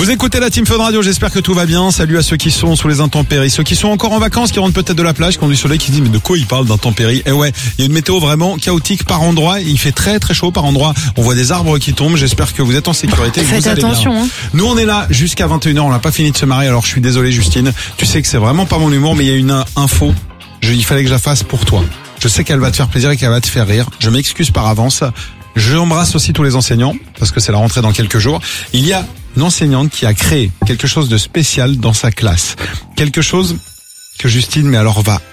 Vous écoutez la Team Fun Radio, j'espère que tout va bien. Salut à ceux qui sont sous les intempéries, ceux qui sont encore en vacances, qui rentrent peut-être de la plage, qui ont du soleil, qui se disent mais de quoi ils parlent d'intempéries? Eh ouais, il y a une météo vraiment chaotique par endroit, il fait très très chaud par endroit. On voit des arbres qui tombent, j'espère que vous êtes en sécurité. Faites vous allez attention. bien. Hein. Nous on est là jusqu'à 21h, on n'a pas fini de se marier, alors je suis désolé Justine. Tu sais que c'est vraiment pas mon humour, mais il y a une info, il fallait que je la fasse pour toi. Je sais qu'elle va te faire plaisir et qu'elle va te faire rire. Je m'excuse par avance. J'embrasse aussi tous les enseignants, parce que c'est la rentrée dans quelques jours. Il y a une enseignante qui a créé quelque chose de spécial dans sa classe. Quelque chose que Justine, mais alors va